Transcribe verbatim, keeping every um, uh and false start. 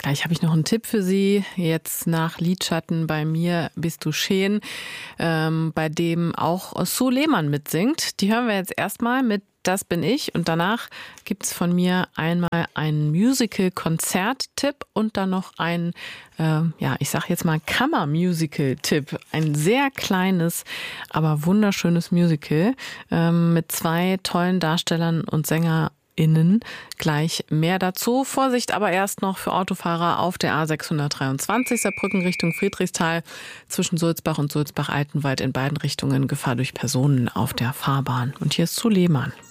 Gleich habe ich noch einen Tipp für Sie. Jetzt nach Lidschatten bei mir bist du schön, ähm, bei dem auch Sue Lehmann mitsingt. Die hören wir jetzt erstmal mit Das bin ich und danach gibt es von mir einmal einen Musical-Konzert-Tipp und dann noch ein, äh, ja, ich sag jetzt mal Kammer-Musical-Tipp. Ein sehr kleines, aber wunderschönes Musical ähm, mit zwei tollen Darstellern und Sängern. Innen. Gleich mehr dazu. Vorsicht aber erst noch für Autofahrer auf der A sechshundertdreiundzwanzig Saarbrücken Richtung Friedrichsthal zwischen Sulzbach und Sulzbach-Altenwald in beiden Richtungen Gefahr durch Personen auf der Fahrbahn. Und hier ist Sue Lehmann.